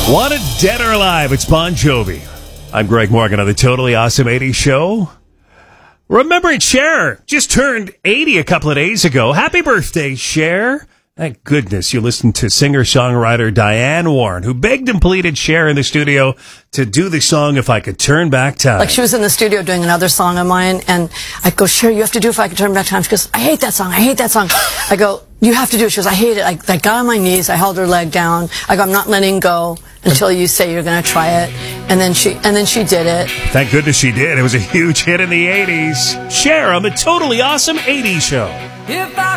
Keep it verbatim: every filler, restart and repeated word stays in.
Wanted Dead or Alive, it's Bon Jovi. I'm Greg Morgan on the Totally Awesome eighties Show. Remembering Cher, just turned eighty a couple of days ago. Happy birthday, Cher. Thank goodness you listened to singer-songwriter Diane Warren, who begged and pleaded Cher in the studio to do the song If I Could Turn Back Time. Like, she was in the studio doing another song of mine, and I go, Cher, you have to do If I Could Turn Back Time. She goes, I hate that song, I hate that song. I go, you have to do it. She goes, I hate it. I, I got on my knees, I held her leg down. I go, I'm not letting go until you say you're going to try it. And then she and then she did it. Thank goodness she did. It was a huge hit in the eighties. Cher on the Totally Awesome eighties Show. If I